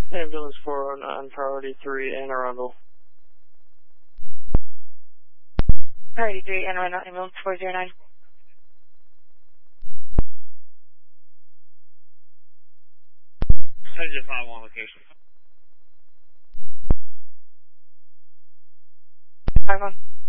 Ambulance 409, priority 3, Anne Arundel. Priority 3, Anne Arundel, ambulance 409. Engine 51 location. 51.